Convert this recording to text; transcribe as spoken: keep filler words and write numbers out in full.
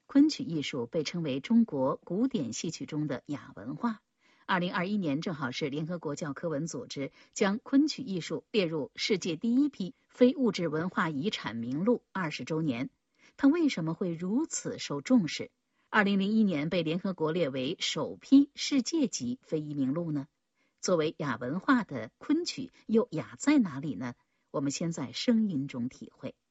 昆曲艺术被称为中国古典戏曲中的雅文化。二零二一年正好是联合国教科文组织将昆曲艺术列入世界第一批非物质文化遗产名录二十周年。它为什么会如此受重视？二零零一年被联合国列为首批世界级非遗名录呢？作为雅文化的昆曲又雅在哪里呢？我们先在声音中体会。